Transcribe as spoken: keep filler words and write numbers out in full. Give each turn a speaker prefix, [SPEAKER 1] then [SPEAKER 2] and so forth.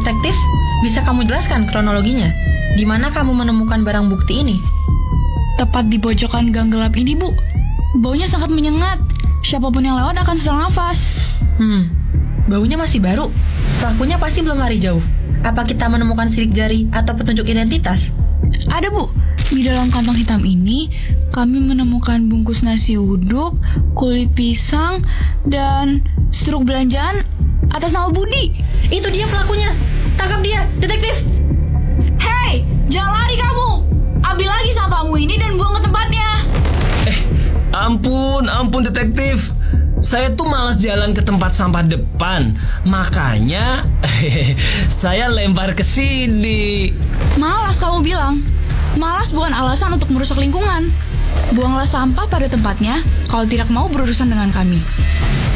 [SPEAKER 1] Detektif, bisa kamu jelaskan kronologinya? Di mana kamu menemukan barang bukti ini?
[SPEAKER 2] Tepat di pojokan gang gelap ini, Bu. Baunya sangat menyengat. Siapapun yang lewat akan sesak nafas.
[SPEAKER 1] Hmm, baunya masih baru. Pelakunya pasti belum lari jauh. Apa kita menemukan sidik jari atau petunjuk identitas?
[SPEAKER 2] Ada, Bu. Di dalam kantong hitam ini, kami menemukan bungkus nasi uduk, kulit pisang, dan struk belanjaan atas nama Budi.
[SPEAKER 1] Itu dia pelakunya. Tangkap dia, detektif.
[SPEAKER 2] Hei, jangan lari kamu. Ambil lagi sampahmu ini dan buang ke tempatnya.
[SPEAKER 3] Eh, ampun, ampun detektif. Saya tuh malas jalan ke tempat sampah depan. Makanya saya lempar ke sini.
[SPEAKER 2] Malas kamu bilang. Malas bukan alasan untuk merusak lingkungan. Buanglah sampah pada tempatnya kalau tidak mau berurusan dengan kami.